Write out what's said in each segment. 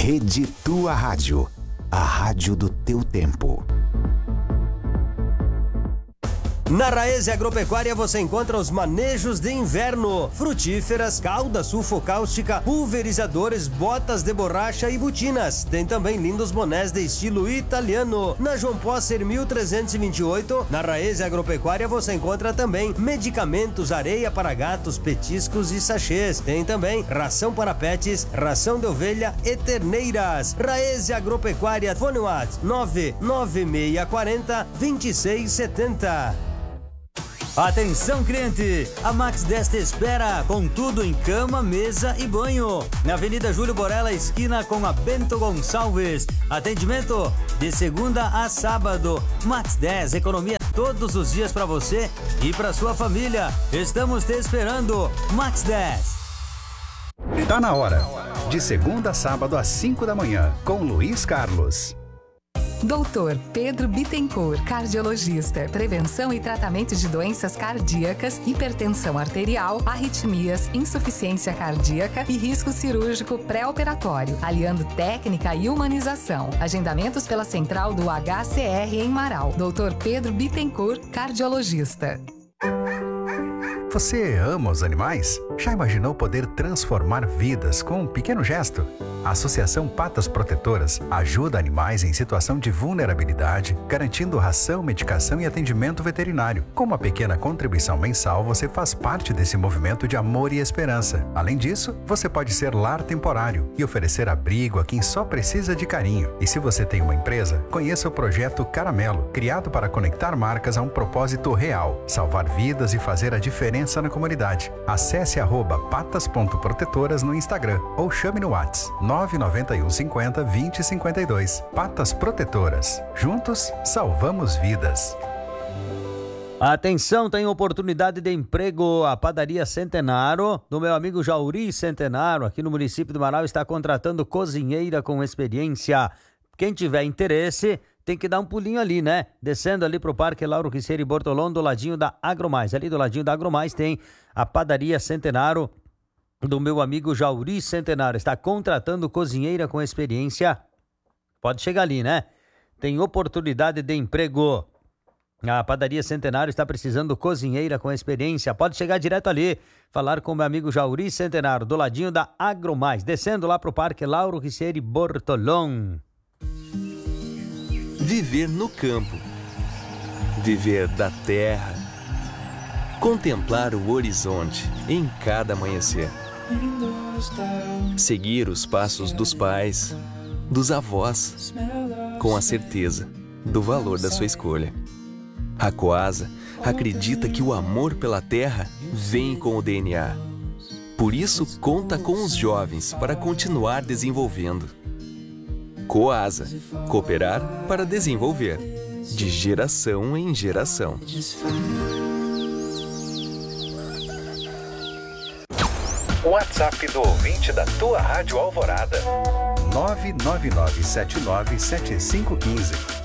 Rede Tua Rádio, a rádio do teu tempo. Na Raese Agropecuária você encontra os manejos de inverno, frutíferas, cauda sulfocáustica, pulverizadores, botas de borracha e botinas. Tem também lindos bonés de estilo italiano. Na João Posser 1328, na Raese Agropecuária você encontra também medicamentos, areia para gatos, petiscos e sachês. Tem também ração para pets, ração de ovelha e terneiras. Raese Agropecuária, Fone WhatsApp 99640 2670. Atenção, cliente! A Max 10 te espera com tudo em cama, mesa e banho. Na Avenida Júlio Borella, esquina com a Bento Gonçalves. Atendimento de segunda a sábado. Max 10, economia todos os dias para você e para sua família. Estamos te esperando. Max 10. Tá na hora. De segunda a sábado às 5 da manhã, com Luiz Carlos. Doutor Pedro Bittencourt, cardiologista. Prevenção e tratamento de doenças cardíacas, hipertensão arterial, arritmias, insuficiência cardíaca e risco cirúrgico pré-operatório, aliando técnica e humanização. Agendamentos pela central do HCR em Marau. Doutor Pedro Bittencourt, cardiologista. Você ama os animais? Já imaginou poder transformar vidas com um pequeno gesto? A Associação Patas Protetoras ajuda animais em situação de vulnerabilidade, garantindo ração, medicação e atendimento veterinário. Com uma pequena contribuição mensal, você faz parte desse movimento de amor e esperança. Além disso, você pode ser lar temporário e oferecer abrigo a quem só precisa de carinho. E se você tem uma empresa, conheça o projeto Caramelo, criado para conectar marcas a um propósito real, salvar vidas e fazer a diferença na comunidade. Acesse @patas.protetoras no Instagram ou chame no WhatsApp 991 50 20 52. Patas Protetoras. Juntos, salvamos vidas. Atenção, tem oportunidade de emprego. A Padaria Centenário, do meu amigo Jauri Centenário, aqui no município do Marau, está contratando cozinheira com experiência. Quem tiver interesse, tem que dar um pulinho ali, né? Descendo ali pro Parque Lauro Quisseiro e Bortolão, do ladinho da Agromais. Ali do ladinho da Agromais tem a Padaria Centenário, do meu amigo Jauri Centenário. Está contratando cozinheira com experiência. Pode chegar ali, né? Tem oportunidade de emprego. A Padaria Centenário está precisando cozinheira com experiência. Pode chegar direto ali, falar com meu amigo Jauri Centenário, do ladinho da Agromais. Descendo lá pro Parque Lauro Quisseiro e Bortolão. Viver no campo, viver da terra, contemplar o horizonte em cada amanhecer, seguir os passos dos pais, dos avós, com a certeza do valor da sua escolha. A Coasa acredita que o amor pela terra vem com o DNA. Por isso, conta com os jovens para continuar desenvolvendo. Coasa, cooperar para desenvolver, de geração em geração. WhatsApp do ouvinte da tua Rádio Alvorada. 999797515.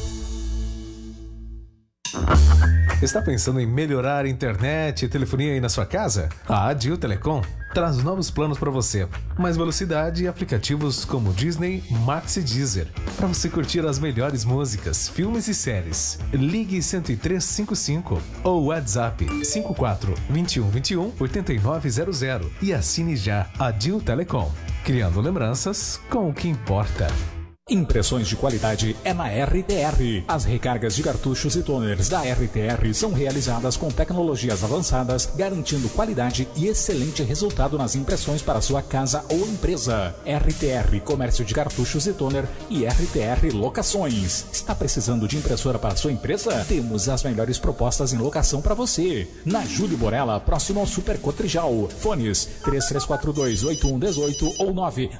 Está pensando em melhorar a internet e telefonia aí na sua casa? A Adil Telecom traz novos planos para você. Mais velocidade e aplicativos como Disney, Max e Deezer. Para você curtir as melhores músicas, filmes e séries. Ligue 10355 ou WhatsApp 54 21 21 8900 e assine já Adil Telecom. Criando lembranças com o que importa. Impressões de qualidade é na RTR. As recargas de cartuchos e toners da RTR são realizadas com tecnologias avançadas, garantindo qualidade e excelente resultado nas impressões para sua casa ou empresa. RTR Comércio de Cartuchos e Toner e RTR Locações. Está precisando de impressora para sua empresa? Temos as melhores propostas em locação para você. Na Júlio Borella, próximo ao Super Cotrijal. Fones 3342-8118 ou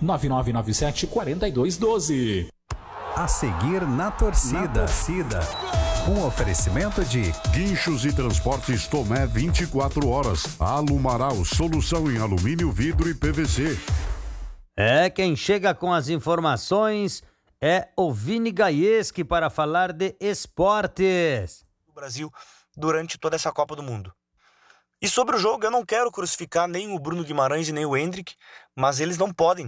99997-4212. A seguir na torcida. Um oferecimento de Guinchos e Transportes Tomé 24 horas. Alumaral, solução em alumínio, vidro e PVC. Quem chega com as informações é o Vini Gaieski para falar de esportes. O Brasil durante toda essa Copa do Mundo. E sobre o jogo, eu não quero crucificar nem o Bruno Guimarães e nem o Endrick, mas eles não podem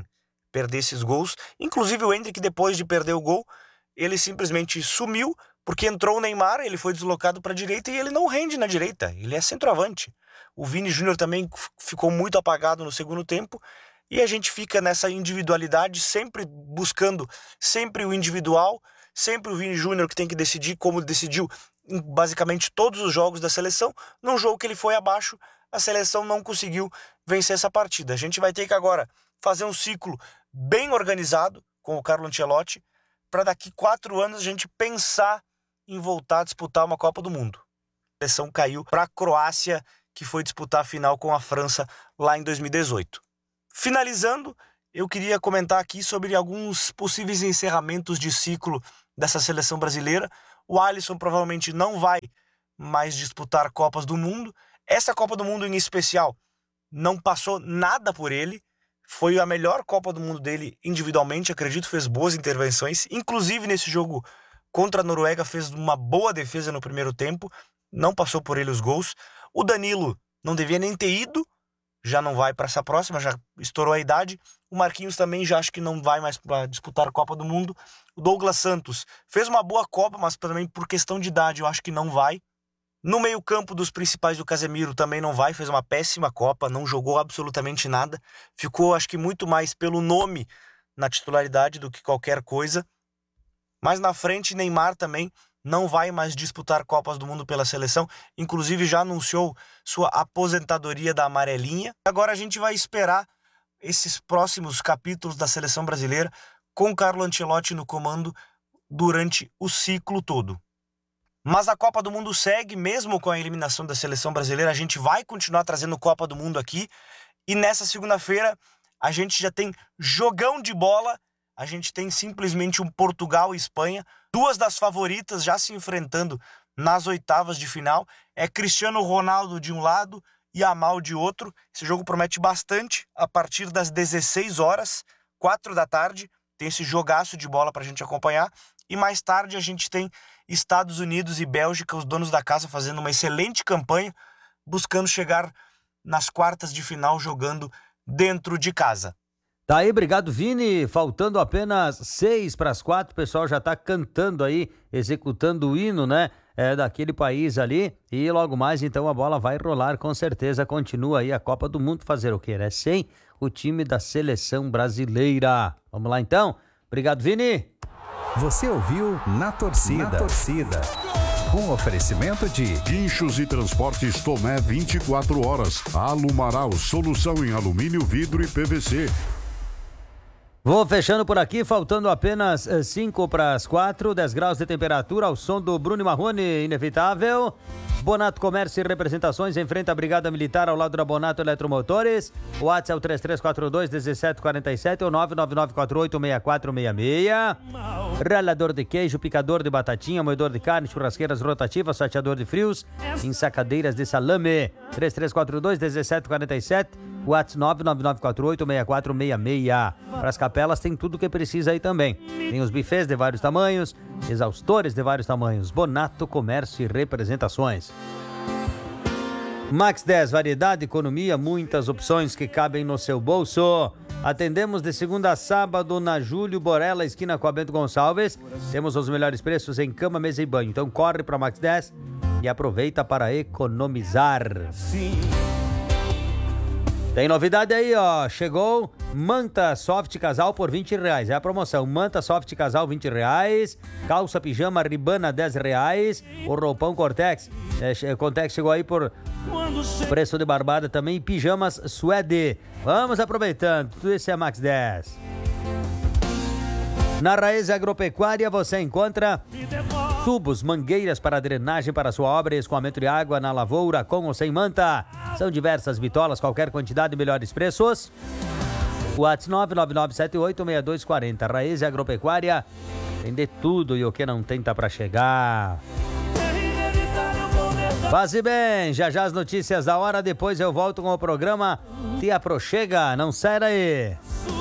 perder esses gols. Inclusive o Endrick, depois de perder o gol, ele simplesmente sumiu, porque entrou o Neymar, ele foi deslocado para a direita e ele não rende na direita, ele é centroavante. O Vini Júnior também ficou muito apagado no segundo tempo, e a gente fica nessa individualidade, sempre buscando sempre o individual, sempre o Vini Júnior que tem que decidir, como decidiu em basicamente todos os jogos da seleção. Num jogo que ele foi abaixo, a seleção não conseguiu vencer essa partida. A gente vai ter que agora fazer um ciclo bem organizado com o Carlo Ancelotti, para daqui 4 anos a gente pensar em voltar a disputar uma Copa do Mundo. A seleção caiu para a Croácia, que foi disputar a final com a França lá em 2018. Finalizando, eu queria comentar aqui sobre alguns possíveis encerramentos de ciclo dessa seleção brasileira. O Alisson provavelmente não vai mais disputar Copas do Mundo. Essa Copa do Mundo em especial não passou nada por ele. Foi a melhor Copa do Mundo dele individualmente, acredito, fez boas intervenções. Inclusive nesse jogo contra a Noruega fez uma boa defesa no primeiro tempo. Não passou por ele os gols. O Danilo não devia nem ter ido, já não vai para essa próxima, já estourou a idade. O Marquinhos também já acho que não vai mais para disputar a Copa do Mundo. O Douglas Santos fez uma boa Copa, mas também por questão de idade eu acho que não vai. No meio-campo dos principais, o Casemiro também não vai, fez uma péssima Copa, não jogou absolutamente nada. Ficou, acho que, muito mais pelo nome na titularidade do que qualquer coisa. Mas na frente, Neymar também não vai mais disputar Copas do Mundo pela seleção. Inclusive já anunciou sua aposentadoria da amarelinha. Agora a gente vai esperar esses próximos capítulos da seleção brasileira com Carlo Ancelotti no comando durante o ciclo todo. Mas a Copa do Mundo segue, mesmo com a eliminação da seleção brasileira. A gente vai continuar trazendo Copa do Mundo aqui. E nessa segunda-feira a gente já tem jogão de bola. A gente tem simplesmente um Portugal e Espanha. 2 das favoritas já se enfrentando nas oitavas de final. É Cristiano Ronaldo de um lado e Yamal de outro. Esse jogo promete bastante. A partir das 16 horas, 4 da tarde, tem esse jogaço de bola para a gente acompanhar. E mais tarde a gente tem Estados Unidos e Bélgica, os donos da casa, fazendo uma excelente campanha, buscando chegar nas quartas de final jogando dentro de casa. Tá aí, obrigado, Vini. Faltando apenas 6 para as 4, o pessoal já tá cantando aí, executando o hino, né? Daquele país ali. E logo mais, então, a bola vai rolar com certeza. Continua aí a Copa do Mundo. Fazer o quê, né? Sem o time da seleção brasileira. Vamos lá, então. Obrigado, Vini. Você ouviu Na Torcida. Um oferecimento de Guinchos e Transportes Tomé 24 horas. Alumaral, solução em alumínio, vidro e PVC. Vou fechando por aqui, faltando apenas 5 para as 4, 10 graus de temperatura, ao som do Bruno Marrone, inevitável. Bonato Comércio e Representações, em frente à Brigada Militar, ao lado da Bonato Eletromotores. O WhatsApp é o 3342-1747 ou 999486466. Ralador de queijo, picador de batatinha, moedor de carne, churrasqueiras rotativas, fatiador de frios, ensacadeiras de salame. 3342-1747, WhatsApp 999486466. Para as capelas tem tudo o que precisa aí também. Tem os bufês de vários tamanhos, exaustores de vários tamanhos. Bonato Comércio e Representações. Max 10, variedade, economia, muitas opções que cabem no seu bolso. Atendemos de segunda a sábado na Júlio Borella, esquina com a Bento Gonçalves. Temos os melhores preços em cama, mesa e banho. Então corre para Max 10 e aproveita para economizar. Tem novidade aí, ó. Chegou Manta Soft Casal por R$20. É a promoção. Manta Soft Casal R$20. Calça pijama Ribana R$10. O roupão Cortex. Cortex chegou aí por preço de barbada também. E pijamas Suede. Vamos aproveitando. Tudo isso é Max 10. Na Raiz Agropecuária você encontra tubos, mangueiras para drenagem para sua obra e escoamento de água na lavoura, com ou sem manta. São diversas bitolas, qualquer quantidade, melhores preços. WhatsApp 999786240. Raiz Agropecuária tem de tudo e o que não tem tá para chegar. Faze bem, já as notícias da hora, depois eu volto com o programa Te Aproxega, não sai daí.